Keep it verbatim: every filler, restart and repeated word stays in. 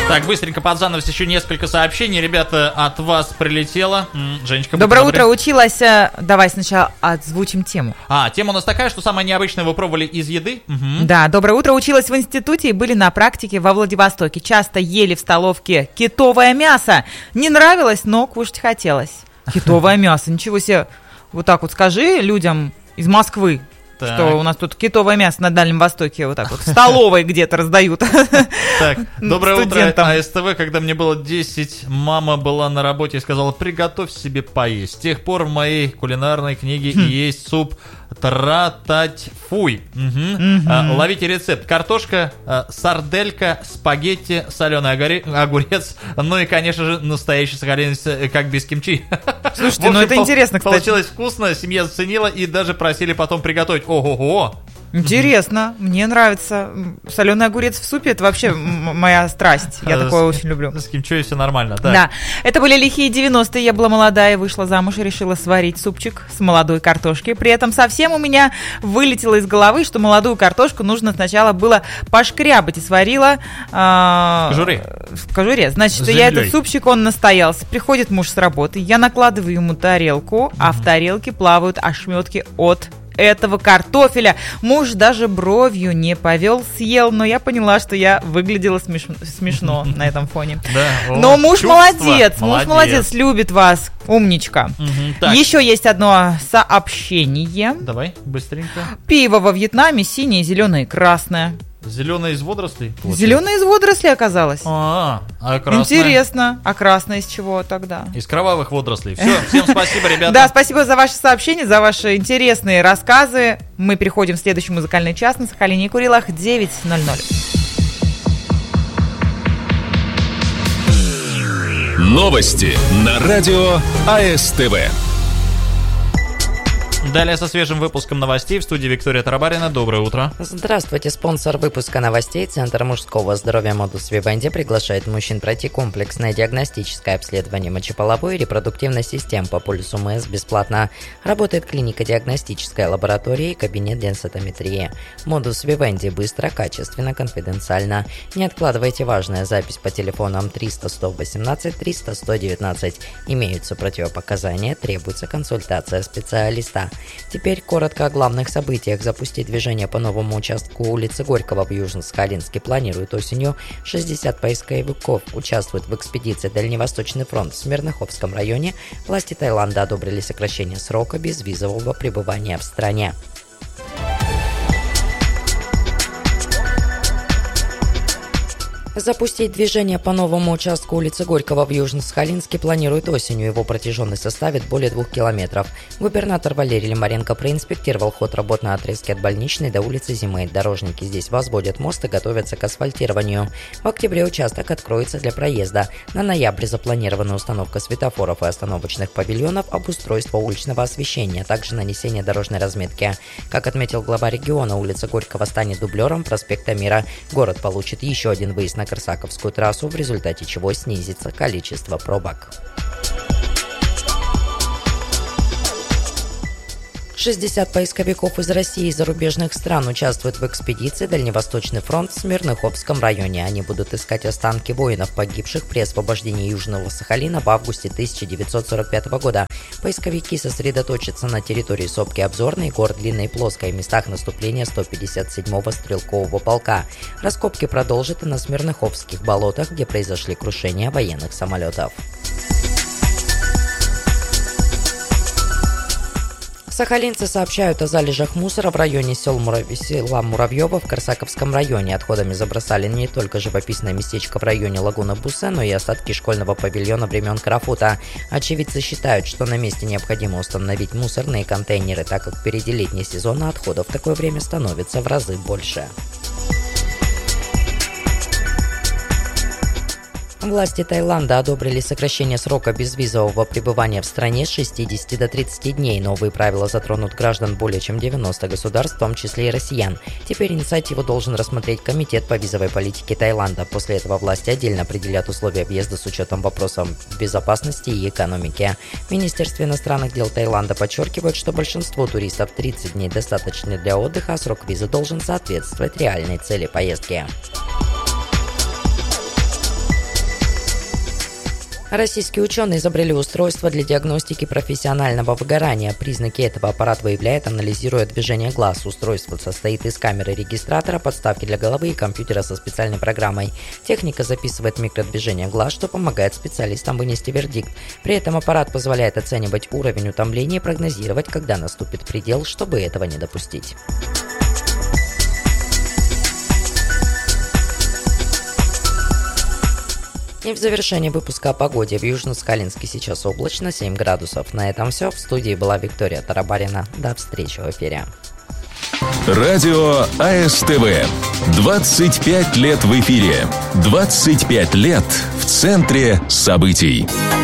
Так, быстренько под занавес еще несколько сообщений. Ребята, от вас прилетело. Женечка, доброе утро, училась. Давай сначала озвучим тему. А, тема у нас такая, что самое необычное вы пробовали из еды? Угу. Да, доброе утро, училась в институте и были на практике во Владивостоке. Часто ели в столовке китовое мясо. Не нравилось, но кушать хотелось. Китовое мясо, ничего себе. Вот так вот скажи людям из Москвы. Так. Что у нас тут китовое мясо на Дальнем Востоке вот так вот в столовой где-то раздают. Так, доброе утро, АСТВ. Когда мне было десять, мама была на работе и сказала: приготовь себе поесть. С тех пор в моей кулинарной книге есть суп трататьфуй. Ловите рецепт. Картошка, сарделька, спагетти, соленый огурец, ну и, конечно же, настоящий сахалинец, как без кимчи. Слушайте, ну это интересно, кстати. Получилось вкусно, семья заценила и даже просили потом приготовить. Ого-го! Интересно, мне нравится. Соленый огурец в супе — это вообще моя страсть. Я такое очень люблю. С кимчой все нормально. Да, это были лихие девяностые. Я была молодая, вышла замуж и решила сварить супчик с молодой картошки. При этом совсем у меня вылетело из головы, что молодую картошку нужно сначала было пошкрябать. И сварила в кожуре. В кожуре. Значит, я этот супчик, он настоялся. Приходит муж с работы, я накладываю ему тарелку, а в тарелке плавают ошметки от этого картофеля. Муж даже бровью не повел, съел, но я поняла, что я выглядела смеш... смешно на этом фоне. Да, но муж молодец, муж молодец, любит вас, умничка. Угу, еще есть одно сообщение. Давай, быстренько. Пиво во Вьетнаме синее, зеленое и красное. Зеленое из водорослей? Зеленое из водорослей оказалось. А, а красное? Интересно. А красное из чего тогда? Из кровавых водорослей. Все, всем спасибо, ребята. Да, спасибо за ваши сообщения, за ваши интересные рассказы. Мы переходим в следующий музыкальный час на Сахалине и Курилах девять ноль ноль. Новости на радио АСТВ. Далее со свежим выпуском новостей в студии Виктория Тарабарина. Доброе утро. Здравствуйте. Спонсор выпуска новостей Центр мужского здоровья Модус Вивенди приглашает мужчин пройти комплексное диагностическое обследование мочеполовой и репродуктивной систем по полису МС бесплатно. Работает клиника диагностическая лаборатория и кабинет денсатометрии. Модус Вивенди быстро, качественно, конфиденциально. Не откладывайте важная запись по телефонам триста сто восемнадцать триста сто девятнадцать. Имеются противопоказания, требуется консультация специалиста. Теперь коротко о главных событиях. Запустить движение по новому участку улицы Горького в Южно-Сахалинске планируют осенью. шестьдесят поисковиков участвуют в экспедиции «Дальневосточный фронт» в Смирноховском районе. Власти Таиланда одобрили сокращение срока безвизового пребывания в стране. Запустить движение по новому участку улицы Горького в Южно-Сахалинске планирует осенью. Его протяженность составит более двух километров. Губернатор Валерий Лимаренко проинспектировал ход работ на отрезке от Больничной до улицы Зимы. Дорожники здесь возводят мост и готовятся к асфальтированию. В октябре участок откроется для проезда. На ноябрь запланирована установка светофоров и остановочных павильонов, обустройство уличного освещения, а также нанесение дорожной разметки. Как отметил глава региона, улица Горького станет дублером проспекта Мира. Город получит еще один выезд на Корсаковскую трассу, в результате чего снизится количество пробок. шестьдесят поисковиков из России и зарубежных стран участвуют в экспедиции «Дальневосточный фронт» в Смирноховском районе. Они будут искать останки воинов, погибших при освобождении Южного Сахалина в августе тысяча девятьсот сорок пятого года. Поисковики сосредоточатся на территории сопки Обзорной, гор Длинной и Плоской, местах наступления сто пятьдесят седьмого стрелкового полка. Раскопки продолжат и на Смирноховских болотах, где произошли крушения военных самолетов. Сахалинцы сообщают о залежах мусора в районе сел Мурав... села Муравьева в Корсаковском районе. Отходами забросали не только живописное местечко в районе лагуны Бусе, но и остатки школьного павильона времен Карафута. Очевидцы считают, что на месте необходимо установить мусорные контейнеры, так как впереди летний сезон, а отходов в такое время становится в разы больше. Власти Таиланда одобрили сокращение срока безвизового пребывания в стране с шестидесяти до тридцати дней. Новые правила затронут граждан более чем девяноста государств, в том числе и россиян. Теперь инициативу должен рассмотреть Комитет по визовой политике Таиланда. После этого власти отдельно определят условия въезда с учетом вопросов безопасности и экономики. В Министерстве иностранных дел Таиланда подчеркивают, что большинству туристов тридцать дней достаточно для отдыха, а срок визы должен соответствовать реальной цели поездки. Российские ученые изобрели устройство для диагностики профессионального выгорания. Признаки этого аппарат выявляет, анализируя движение глаз. Устройство состоит из камеры регистратора, подставки для головы и компьютера со специальной программой. Техника записывает микродвижение глаз, что помогает специалистам вынести вердикт. При этом аппарат позволяет оценивать уровень утомления и прогнозировать, когда наступит предел, чтобы этого не допустить. И в завершении выпуска о погоде. В Южно-Сахалинске сейчас облачно, семь градусов. На этом все. В студии была Виктория Тарабарина. До встречи в эфире. Радио АСТВ. двадцать пять лет в эфире. двадцать пять лет в центре событий.